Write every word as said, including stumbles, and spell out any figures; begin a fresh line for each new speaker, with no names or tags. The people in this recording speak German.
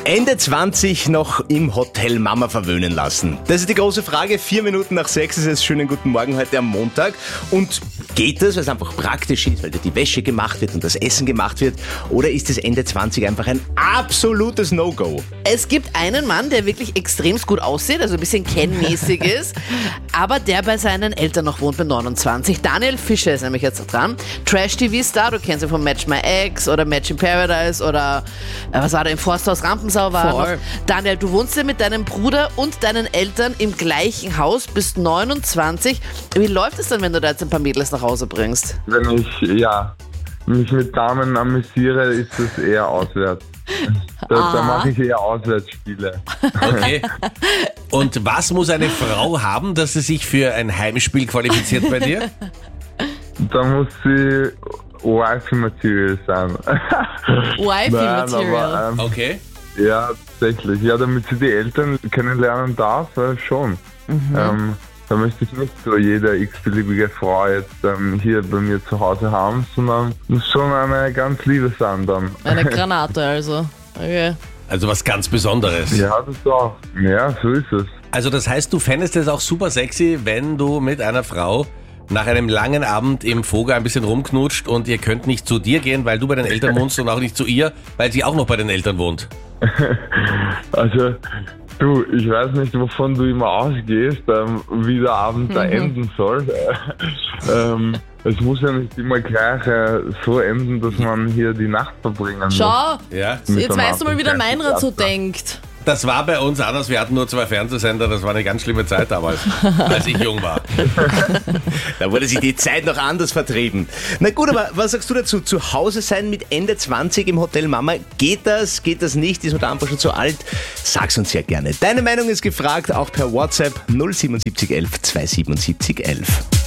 Ende zwanzig noch im Hotel Mama verwöhnen lassen. Das ist die große Frage. Vier Minuten nach sechs ist es. Schönen guten Morgen heute am Montag. Und geht das, weil es einfach praktisch ist, weil da die Wäsche gemacht wird und das Essen gemacht wird? Oder ist das Ende zwanzig einfach ein absolutes No-Go?
Es gibt einen Mann, der wirklich extremst gut aussieht, also ein bisschen Ken-mäßig ist, aber der bei seinen Eltern noch wohnt, bei neunundzwanzig. Daniel Fischer ist nämlich jetzt dran. Trash-T V-Star, du kennst ihn von Match My Ex oder Match in Paradise oder äh, was war da, im Forsthaus Rampensau war noch. Daniel, du wohnst ja mit deinem Bruder und deinen Eltern im gleichen Haus, bist neunundzwanzig. Wie läuft es dann, wenn du da jetzt ein paar Mädels nach Hause bringst?
Wenn ich, ja, mich mit Damen amüsiere, ist es eher auswärts. Da, da mache ich eher Auswärtsspiele.
Okay. Und was muss eine Frau haben, dass sie sich für ein Heimspiel qualifiziert bei dir?
Da muss sie Wifey-Material sein.
Wifey-Material?
Aber, ähm,
Okay.
ja, tatsächlich. Ja, damit sie die Eltern kennenlernen darf, äh, schon. Mhm. Ähm, da möchte ich nicht so jede x-beliebige Frau jetzt ähm, hier bei mir zu Hause haben, sondern muss schon eine ganz liebe sein dann.
Eine Granate also. Okay.
Also was ganz Besonderes.
Ja, das auch. Ja, so ist es.
Also das heißt, du fändest es auch super sexy, wenn du mit einer Frau nach einem langen Abend im Vogel ein bisschen rumknutscht und ihr könnt nicht zu dir gehen, weil du bei den Eltern wohnst und auch nicht zu ihr, weil sie auch noch bei den Eltern wohnt.
Also, du, ich weiß nicht, wovon du immer ausgehst, ähm, wie der Abend mhm. da enden soll. ähm, es muss ja nicht immer gleich äh, so enden, dass man hier die Nacht verbringen muss.
Schau,
Ja.
jetzt weißt du mal, wie der Meinrad so denkt.
Das war bei uns anders, wir hatten nur zwei Fernsehsender, das war eine ganz schlimme Zeit damals, als ich jung war.
Da wurde sich die Zeit noch anders vertrieben. Na gut, aber was sagst du dazu? Zu Hause sein mit Ende zwanzig im Hotel Mama, geht das? Geht das nicht? Ist man da einfach schon zu alt? Sag's uns sehr gerne. Deine Meinung ist gefragt, auch per WhatsApp null sieben sieben eins eins zwei sieben sieben eins eins.